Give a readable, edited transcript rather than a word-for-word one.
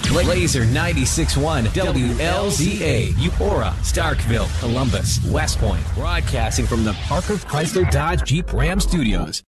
Laser 96.1 WLZA, Eupora, Starkville, Columbus, West Point, broadcasting from the Parker Chrysler Dodge Jeep Ram Studios.